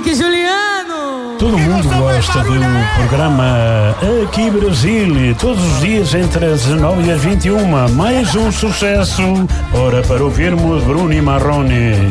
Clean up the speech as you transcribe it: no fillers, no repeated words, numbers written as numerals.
Henrique Juliano. Todo mundo gosta do programa Aqui Brasil, todos os dias entre as 19 e as 21. Mais um sucesso. Ora, para ouvirmos Bruno e Marrone.